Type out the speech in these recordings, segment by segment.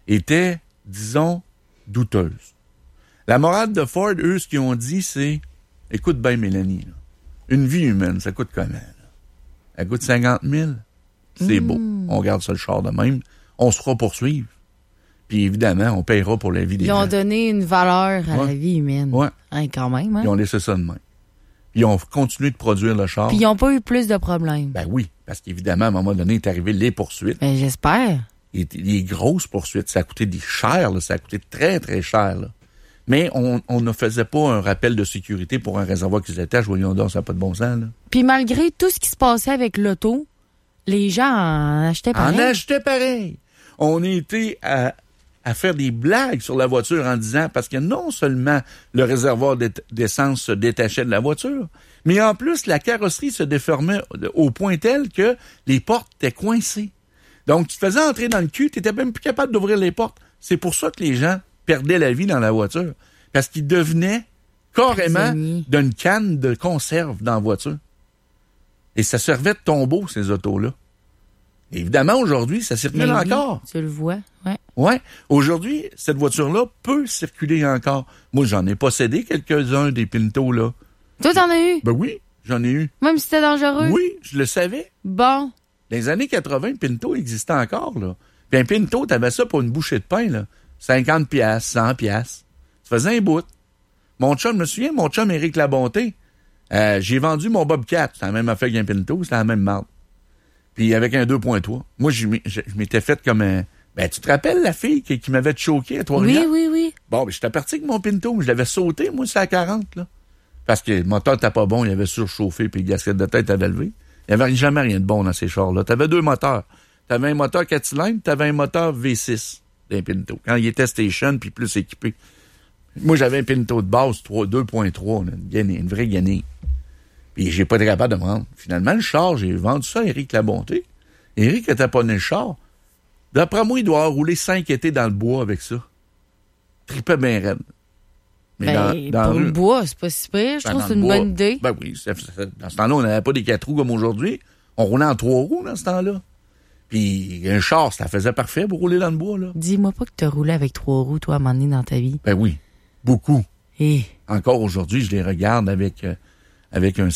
était, disons, douteuse. La morale de Ford, eux, ce qu'ils ont dit, c'est « Écoute bien, Mélanie, là, une vie humaine, ça coûte combien? Là? Elle coûte 50 000. C'est beau. On garde ça le char de même. On se fera poursuivre. Puis évidemment, on paiera pour la vie des gens. Ils ont donné une valeur à la vie humaine. Ouais. Hein, quand même. Hein? Ils ont laissé ça de même. Ils ont continué de produire le char. Puis ils n'ont pas eu plus de problèmes. Ben oui, parce qu'évidemment, à un moment donné, est arrivé les poursuites. Ben, j'espère. Les grosses poursuites, ça a coûté cher, là, ça a coûté très, très cher. Là. Mais on ne faisait pas un rappel de sécurité pour un réservoir qui se détache. Voyons donc, ça n'a pas de bon sens. Là. Puis malgré tout ce qui se passait avec l'auto, les gens en achetaient pareil. En achetaient pareil. On a été à faire des blagues sur la voiture en disant, parce que non seulement le réservoir d'essence se détachait de la voiture, mais en plus, la carrosserie se déformait au point tel que les portes étaient coincées. Donc, tu te faisais entrer dans le cul, tu n'étais même plus capable d'ouvrir les portes. C'est pour ça que les gens perdaient la vie dans la voiture. Parce qu'ils devenaient carrément d'une canne de conserve dans la voiture. Et ça servait de tombeau, ces autos-là. Évidemment, aujourd'hui, ça circule encore. Tu le vois, ouais. Ouais. Aujourd'hui, cette voiture-là peut circuler encore. Moi, j'en ai possédé quelques-uns des Pinto, là. Toi, t'en as eu? Ben oui, j'en ai eu. Même si c'était dangereux? Oui, je le savais. Bon. Dans les années 80, Pinto existait encore, là. Puis un Pinto, t'avais ça pour une bouchée de pain, là. 50 piastres, 100 piastres. Tu faisais un bout. Mon chum, je me souviens, mon chum Éric Labonté, j'ai vendu mon Bobcat. C'était la même affaire qu'un Pinto, c'était la même marque. Puis avec un 2.3. Moi, je m'étais fait comme un... Ben, tu te rappelles la fille qui m'avait choqué à Trois-Rivières? Oui. Bon, ben, j'étais parti avec mon Pinto. Je l'avais sauté, moi, c'est à 40, là. Parce que le moteur n'était pas bon, il avait surchauffé, puis le gasket de tête avait levé. Il n'y avait jamais rien de bon dans ces chars-là. Tu avais deux moteurs. Tu avais un moteur 4 cylindres, tu avais un moteur V6 d'un Pinto. Quand il était station, puis plus équipé. Moi, j'avais un Pinto de base 2.3, une vraie guenille. Puis j'ai pas été capable de me rendre. Finalement, le char, j'ai vendu ça à Éric Labonté. Éric était pas né le char. D'après moi, il doit avoir roulé 5 étés dans le bois avec ça. Tripait bien raide. Mais dans pour le bois, c'est pas si pire. Je trouve que c'est une bonne idée. Ben oui. Dans ce temps-là, on n'avait pas des 4 roues comme aujourd'hui. On roulait en 3 roues dans ce temps-là. Puis un char, ça faisait parfait pour rouler dans le bois, là. Dis-moi pas que tu as roulé avec 3 roues, toi, à un moment donné dans ta vie. Ben oui. Beaucoup. Et... Encore aujourd'hui, je les regarde avec une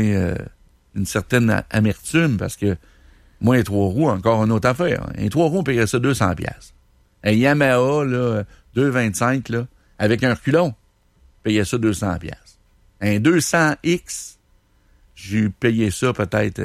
certaine amertume parce que moi, un 3 roues, encore une autre affaire. Un 3 roues, on payerait ça 200 piastres. Un Yamaha, là, 225, là, avec un reculon, payait ça 200 piastres. Un 200X, j'ai payé ça peut-être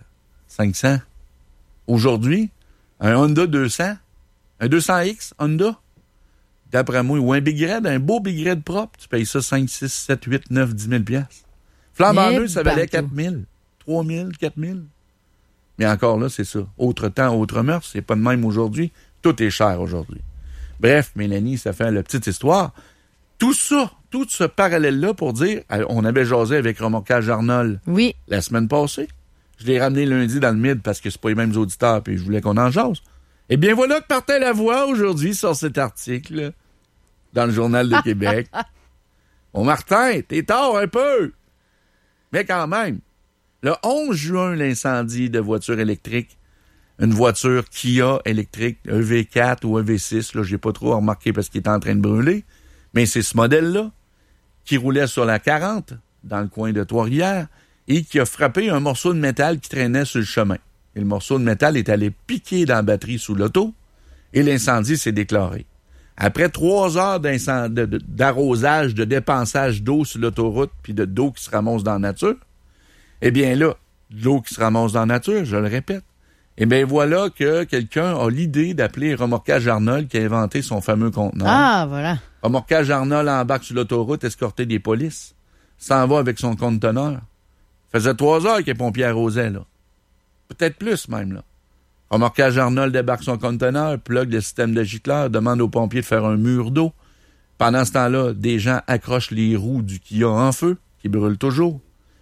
500. Aujourd'hui, un Honda 200, un 200X Honda, d'après moi, ou un Big Red, un beau Big Red propre, tu payes ça 5, 6, 7, 8, 9, 10 000 piastres. Flambant neuf, ça valait 4 000, 3 000, 4 000. Mais encore là, c'est ça. Autre temps, autre mœurs, c'est pas de même aujourd'hui. Tout est cher aujourd'hui. Bref, Mélanie, ça fait la petite histoire. Tout ça, tout ce parallèle-là pour dire, on avait jasé avec Remorquage Arnold la semaine passée. Je l'ai ramené lundi dans le mid parce que c'est pas les mêmes auditeurs puis je voulais qu'on en jase. Eh bien, voilà que partait la voix aujourd'hui sur cet article dans le Journal de Québec. Bon, Martin, t'es tard un peu. Mais quand même, le 11 juin, l'incendie de voiture électrique, une voiture Kia électrique, un V4 ou un V6, là, j'ai pas trop remarqué parce qu'il était en train de brûler, mais c'est ce modèle-là qui roulait sur la 40 dans le coin de Trois-Rivières et qui a frappé un morceau de métal qui traînait sur le chemin. Et le morceau de métal est allé piquer dans la batterie sous l'auto et l'incendie s'est déclaré. Après 3 heures d'arrosage, de dépensage d'eau sur l'autoroute puis d'eau qui se ramasse dans la nature, eh bien là, l'eau qui se ramasse dans la nature, je le répète, eh bien voilà que quelqu'un a l'idée d'appeler Remorquage Arnold qui a inventé son fameux conteneur. Ah, voilà. Remorquage Arnold embarque sur l'autoroute, escorté des polices, s'en va avec son conteneur. Faisait 3 heures que les pompiers arrosaient, là. Peut-être plus, même, là. Remorquage Arnold débarque son conteneur, plug le système de gicleur, demande aux pompiers de faire un mur d'eau. Pendant ce temps-là, des gens accrochent les roues du Kia en feu, qui brûlent toujours.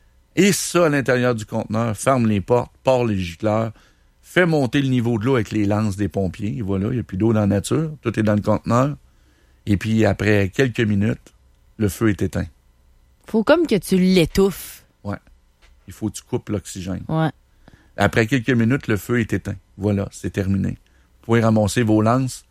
Et ça, à l'intérieur du conteneur, ferme les portes, part les gicleurs, fait monter le niveau de l'eau avec les lances des pompiers. Et voilà, il n'y a plus d'eau dans la nature, tout est dans le conteneur. Et puis, après quelques minutes, le feu est éteint. Faut comme que tu l'étouffes. Ouais. Il faut que tu coupes l'oxygène. Ouais. Après quelques minutes, le feu est éteint. Voilà, c'est terminé. Vous pouvez ramasser vos lances,